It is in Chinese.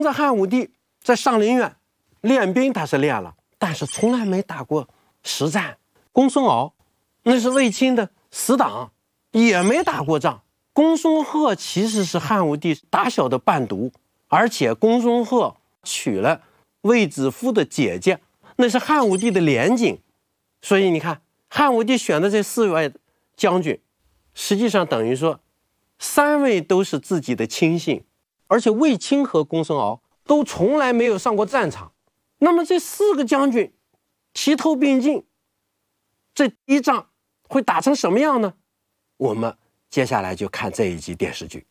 这汉武帝在上林苑练兵，他是练了，但是从来没打过实战。公孙敖那是卫青的死党，也没打过仗。公孙贺其实是汉武帝打小的伴读，而且公孙贺娶了卫子夫的姐姐，那是汉武帝的连襟。所以你看，汉武帝选的这4位将军，实际上等于说3位都是自己的亲信，而且卫青和公孙敖都从来没有上过战场。那么这4个将军齐头并进，这第一仗会打成什么样呢？我们接下来就看这一集电视剧。